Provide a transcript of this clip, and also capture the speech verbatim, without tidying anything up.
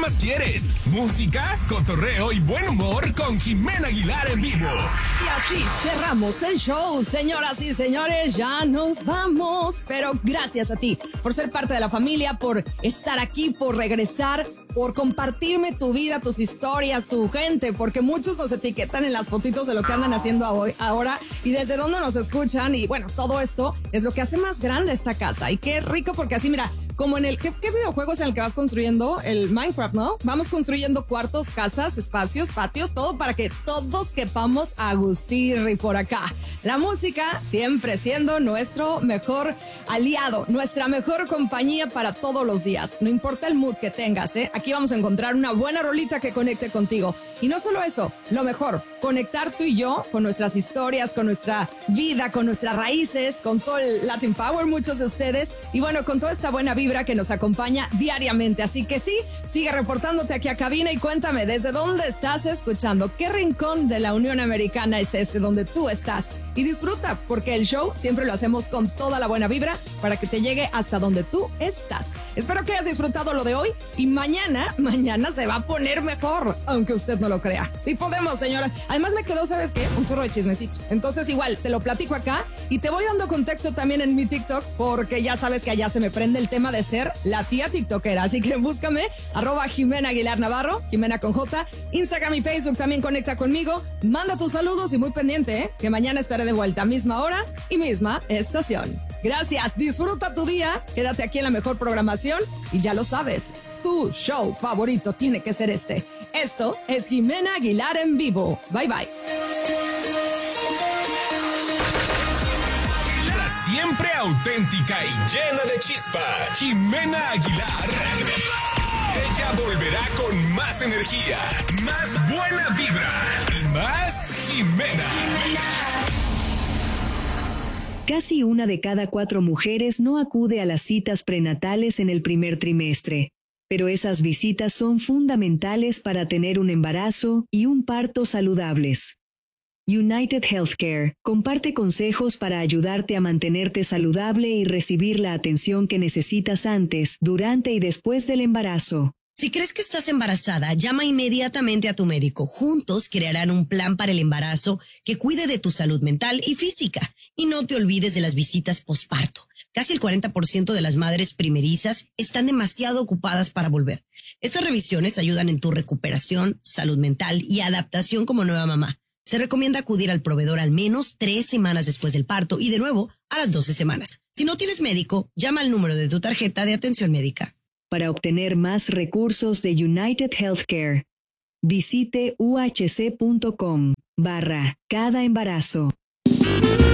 más quieres? Música, cotorreo y buen humor con Jimena Aguilar en vivo. Y así cerramos el show, señoras y señores, ya nos vamos. Pero gracias a ti por ser parte de la familia, por estar aquí, por regresar, por compartirme tu vida, tus historias, tu gente, porque muchos nos etiquetan en las fotitos de lo que andan haciendo hoy, ahora y desde dónde nos escuchan. Y bueno, todo esto es lo que hace más grande esta casa. Y qué rico, porque así, mira, como en el... ¿Qué, qué videojuego es en el que vas construyendo? El Minecraft, ¿no? Vamos construyendo cuartos, casas, espacios, patios, todo para que todos quepamos a gustirri por acá. La música siempre siendo nuestro mejor aliado, nuestra mejor compañía para todos los días. No importa el mood que tengas, ¿eh? Aquí vamos a encontrar una buena rolita que conecte contigo. Y no solo eso, lo mejor, conectar tú y yo con nuestras historias, con nuestra vida, con nuestras raíces, con todo el Latin Power, muchos de ustedes, y bueno, con toda esta buena vibra que nos acompaña diariamente. Así que sí, sigue reportándote aquí a cabina y cuéntame desde dónde estás escuchando, qué rincón de la Unión Americana es ese donde tú estás. Y disfruta, porque el show siempre lo hacemos con toda la buena vibra para que te llegue hasta donde tú estás. Espero que hayas disfrutado lo de hoy y mañana, mañana se va a poner mejor, aunque usted no lo crea. Sí podemos, señoras. Además me quedó, ¿sabes qué? Un chorro de chismecito. Entonces igual, te lo platico acá y te voy dando contexto también en mi TikTok, porque ya sabes que allá se me prende el tema de ser la tía tiktokera. Así que búscame, arroba Jimena Aguilar Navarro, Jimena con J, Instagram y Facebook también conecta conmigo. Manda tus saludos y muy pendiente, ¿eh? Que mañana estaré de vuelta, misma hora y misma estación. Gracias, disfruta tu día, quédate aquí en la mejor programación y ya lo sabes, tu show favorito tiene que ser este. Esto es Jimena Aguilar en vivo. Bye bye. La siempre auténtica y llena de chispa, Jimena Aguilar. Ella volverá con más energía, más buena vibra y más Jimena. Casi una de cada cuatro mujeres no acude a las citas prenatales en el primer trimestre, pero esas visitas son fundamentales para tener un embarazo y un parto saludables. United Healthcare comparte consejos para ayudarte a mantenerte saludable y recibir la atención que necesitas antes, durante y después del embarazo. Si crees que estás embarazada, llama inmediatamente a tu médico. Juntos crearán un plan para el embarazo que cuide de tu salud mental y física. Y no te olvides de las visitas posparto. Casi el cuarenta por ciento de las madres primerizas están demasiado ocupadas para volver. Estas revisiones ayudan en tu recuperación, salud mental y adaptación como nueva mamá. Se recomienda acudir al proveedor al menos tres semanas después del parto y de nuevo a las doce semanas. Si no tienes médico, llama al número de tu tarjeta de atención médica. Para obtener más recursos de United Healthcare, visite uhc punto com barra cada embarazo.